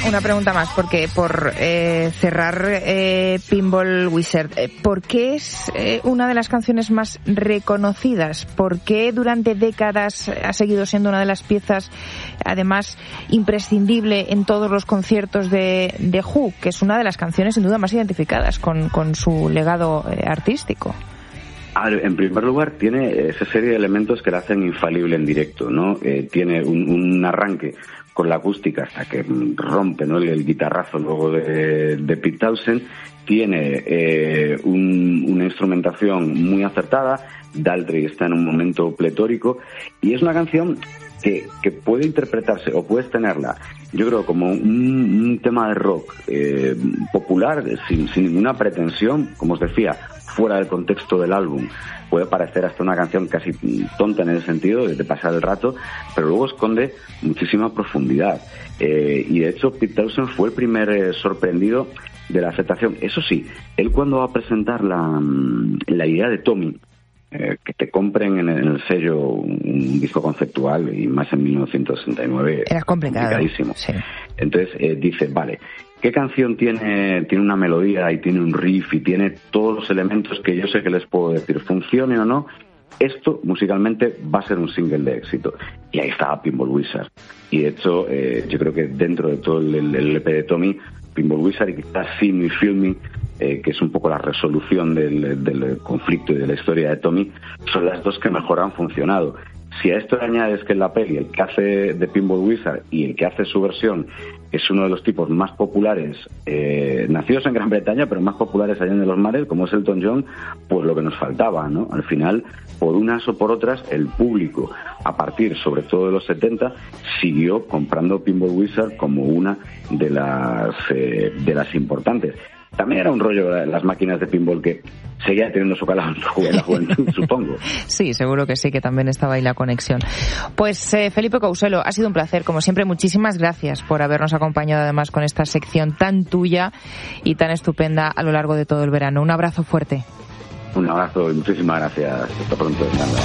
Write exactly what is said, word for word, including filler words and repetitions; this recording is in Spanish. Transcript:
Una pregunta más, porque por eh, cerrar eh, Pinball Wizard, eh, ¿por qué es eh, una de las canciones más reconocidas? ¿Por qué durante décadas ha seguido siendo una de las piezas, además, imprescindible en todos los conciertos de, de Who, que es una de las canciones sin duda más identificadas con, con su legado eh, artístico? En primer lugar, tiene esa serie de elementos que la hacen infalible en directo, ¿no? Eh, tiene un, un arranque con la acústica hasta que rompe, ¿no?, el, el guitarrazo luego de, de Pete Townshend. Tiene eh, un, una instrumentación muy acertada. Daltrey está en un momento pletórico y es una canción que, que puede interpretarse o puedes tenerla, yo creo, como un, un tema de rock eh, popular, sin, sin ninguna pretensión, como os decía, fuera del contexto del álbum. Puede parecer hasta una canción casi tonta en ese sentido, de pasar el rato, pero luego esconde muchísima profundidad. Eh, y de hecho, Pete Townshend fue el primer eh, sorprendido de la aceptación. Eso sí, él cuando va a presentar la, la idea de Tommy, eh, que te compren en el sello un disco conceptual, y más en mil novecientos sesenta y nueve, era complicado, complicadísimo. Sí. Entonces eh, dice, vale, ¿qué canción tiene tiene una melodía y tiene un riff y tiene todos los elementos que yo sé que les puedo decir, funcione o no? Esto musicalmente va a ser un single de éxito. Y ahí estaba Pinball Wizard. Y de hecho, eh, yo creo que dentro de todo el, el, el E P de Tommy, Pinball Wizard y quizás See Me, Feel Me, eh, que es un poco la resolución del, del conflicto y de la historia de Tommy, son las dos que mejor han funcionado. Si a esto le añades que en la peli el que hace de Pinball Wizard y el que hace su versión es uno de los tipos más populares, eh, nacidos en Gran Bretaña, pero más populares allá en los mares, como es Elton John, pues lo que nos faltaba, ¿no? Al final, por unas o por otras, el público, a partir sobre todo de los setenta, siguió comprando Pinball Wizard como una de las, eh, de las importantes. También era un rollo las máquinas de pinball que seguía teniendo su calado en la juventud, supongo. Sí, seguro que sí, que también estaba ahí la conexión. Pues eh, Felipe Couselo, ha sido un placer, como siempre. Muchísimas gracias por habernos acompañado además con esta sección tan tuya y tan estupenda a lo largo de todo el verano. Un abrazo fuerte. Un abrazo y muchísimas gracias. Hasta pronto, Fernanda.